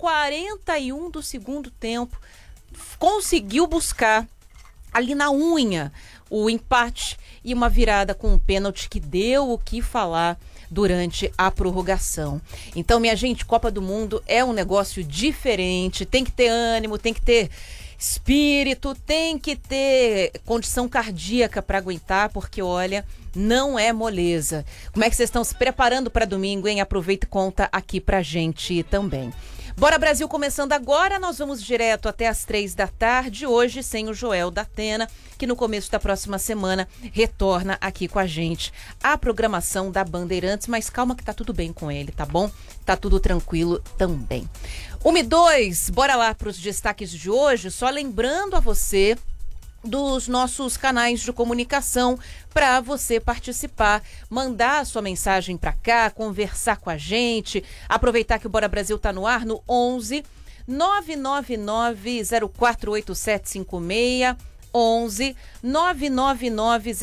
41 do segundo tempo, conseguiu buscar ali na unha o empate e uma virada com um pênalti que deu o que falar durante a prorrogação. Então, minha gente, Copa do Mundo é um negócio diferente, tem que ter ânimo, tem que ter espírito, tem que ter condição cardíaca para aguentar, porque olha, não é moleza. Como é que vocês estão se preparando para domingo, hein? Aproveita e conta aqui pra gente também. Bora Brasil começando agora, nós vamos direto até às 3 da tarde, hoje sem o Joel da Atena, que no começo da próxima semana retorna aqui com a gente a programação da Bandeirantes, mas calma que tá tudo bem com ele, tá bom? Tá tudo tranquilo também. 1 e 2, bora lá para os destaques de hoje, só lembrando a você dos nossos canais de comunicação para você participar, mandar a sua mensagem para cá, conversar com a gente, aproveitar que o Bora Brasil tá no ar no 11 999 048756, 11 999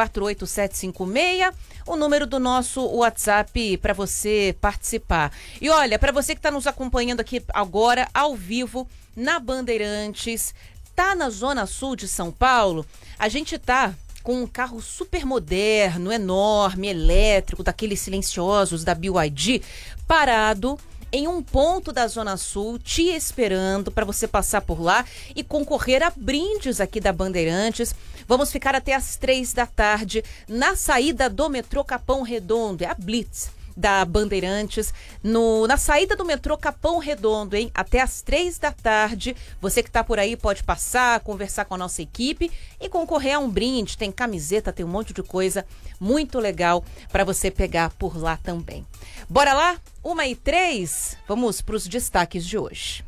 048756, o número do nosso WhatsApp para você participar. E olha, para você que está nos acompanhando aqui agora, ao vivo, na Bandeirantes, tá na Zona Sul de São Paulo, a gente tá com um carro super moderno, enorme, elétrico, daqueles silenciosos da BYD, parado em um ponto da Zona Sul, te esperando para você passar por lá e concorrer a brindes aqui da Bandeirantes. Vamos ficar até às 3 da tarde na saída do metrô Capão Redondo, é a Blitz da Bandeirantes, na saída do metrô Capão Redondo, hein? Até às 3 da tarde. Você que tá por aí pode passar, conversar com a nossa equipe e concorrer a um brinde. Tem camiseta, tem um monte de coisa muito legal para você pegar por lá também. Bora lá? 1 e 3, vamos para os destaques de hoje.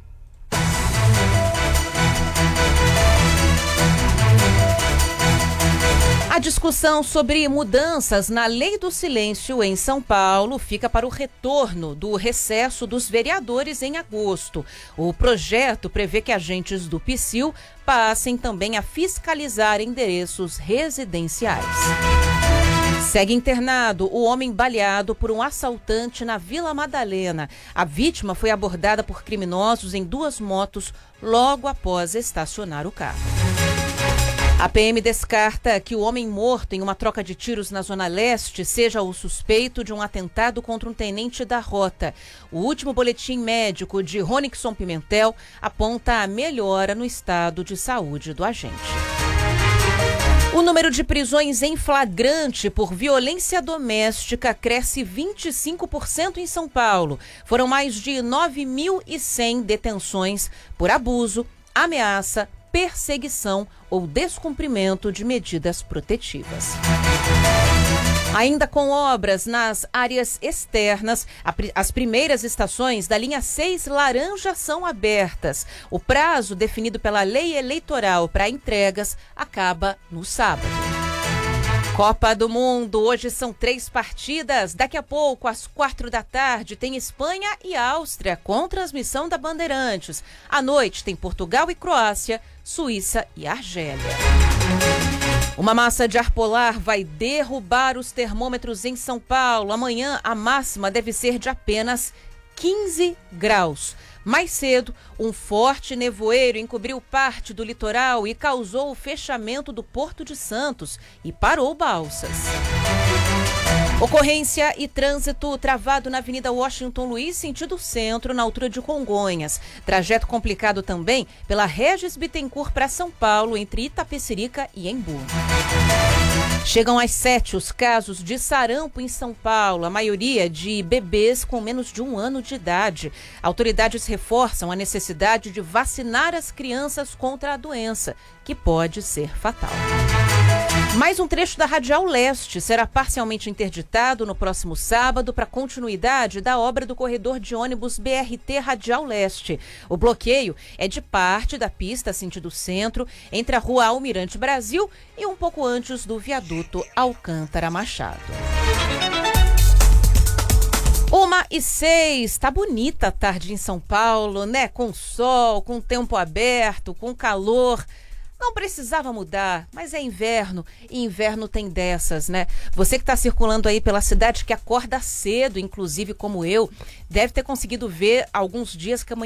A discussão sobre mudanças na Lei do Silêncio em São Paulo fica para o retorno do recesso dos vereadores em agosto. O projeto prevê que agentes do PSIL passem também a fiscalizar endereços residenciais. Segue internado o homem baleado por um assaltante na Vila Madalena. A vítima foi abordada por criminosos em 2 motos logo após estacionar o carro. A PM descarta que o homem morto em uma troca de tiros na Zona Leste seja o suspeito de um atentado contra um tenente da Rota. O último boletim médico de Ronixon Pimentel aponta a melhora no estado de saúde do agente. O número de prisões em flagrante por violência doméstica cresce 25% em São Paulo. Foram mais de 9.100 detenções por abuso, ameaça, perseguição ou descumprimento de medidas protetivas. Ainda com obras nas áreas externas, as primeiras estações da linha 6 laranja são abertas. O prazo definido pela lei eleitoral para entregas acaba no sábado. Copa do Mundo, hoje são 3 partidas. Daqui a pouco, às 4 da tarde, tem Espanha e Áustria, com transmissão da Bandeirantes. À noite tem Portugal e Croácia, Suíça e Argélia. Uma massa de ar polar vai derrubar os termômetros em São Paulo. Amanhã a máxima deve ser de apenas 15 graus. Mais cedo, um forte nevoeiro encobriu parte do litoral e causou o fechamento do Porto de Santos e parou balsas. Ocorrência e trânsito travado na Avenida Washington Luiz, sentido centro, na altura de Congonhas. Trajeto complicado também pela Regis Bittencourt para São Paulo, entre Itapecerica e Embu. Chegam às 7 os casos de sarampo em São Paulo, a maioria de bebês com menos de 1 ano de idade. Autoridades reforçam a necessidade de vacinar as crianças contra a doença, que pode ser fatal. Mais um trecho da Radial Leste será parcialmente interditado no próximo sábado para continuidade da obra do corredor de ônibus BRT Radial Leste. O bloqueio é de parte da pista sentido centro, entre a rua Almirante Brasil e um pouco antes do viaduto Alcântara Machado. 1h06, tá bonita a tarde em São Paulo, né? Com sol, com tempo aberto, com calor. Não precisava mudar, mas é inverno e inverno tem dessas, né? Você que está circulando aí pela cidade, que acorda cedo, inclusive como eu, deve ter conseguido ver alguns dias que amanhã